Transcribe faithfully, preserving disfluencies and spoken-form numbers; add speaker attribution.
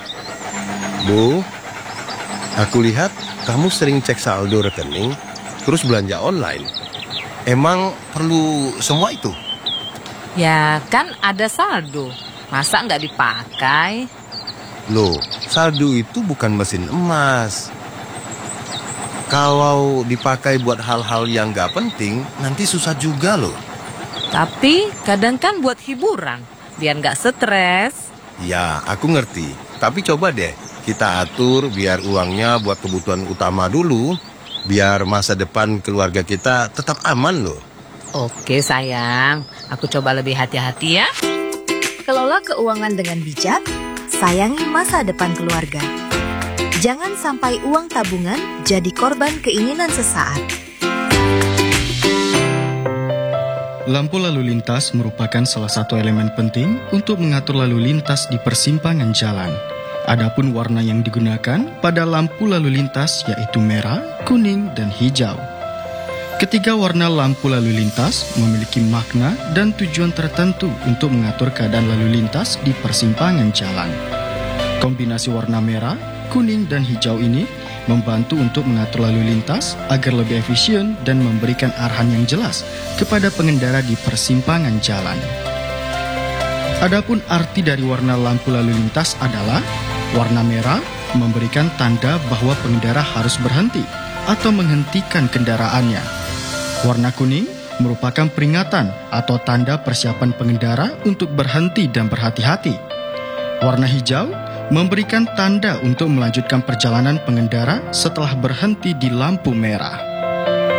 Speaker 1: Bu, aku lihat kamu sering cek saldo rekening, terus belanja online. Emang perlu semua itu?
Speaker 2: Ya kan ada saldo, masa nggak dipakai?
Speaker 1: Loh, saldo itu bukan mesin emas. Kalau dipakai buat hal-hal yang nggak penting, nanti susah juga loh.
Speaker 2: Tapi kadang kan buat hiburan, biar nggak stres.
Speaker 1: Ya, aku ngerti. Tapi coba deh, kita atur biar uangnya buat kebutuhan utama dulu, biar masa depan keluarga kita tetap aman loh.
Speaker 2: Oke sayang, aku coba lebih hati-hati ya.
Speaker 3: Kelola keuangan dengan bijak, sayangi masa depan keluarga. Jangan sampai uang tabungan jadi korban keinginan sesaat.
Speaker 4: Lampu lalu lintas merupakan salah satu elemen penting untuk mengatur lalu lintas di persimpangan jalan. Adapun warna yang digunakan pada lampu lalu lintas yaitu merah, kuning, dan hijau. Ketiga warna lampu lalu lintas memiliki makna dan tujuan tertentu untuk mengatur keadaan lalu lintas di persimpangan jalan. Kombinasi warna merah, kuning, dan hijau ini membantu untuk mengatur lalu lintas agar lebih efisien dan memberikan arahan yang jelas kepada pengendara di persimpangan jalan. Adapun arti dari warna lampu lalu lintas adalah warna merah memberikan tanda bahwa pengendara harus berhenti atau menghentikan kendaraannya. Warna kuning merupakan peringatan atau tanda persiapan pengendara untuk berhenti dan berhati-hati. Warna hijau memberikan tanda untuk melanjutkan perjalanan pengendara setelah berhenti di lampu merah.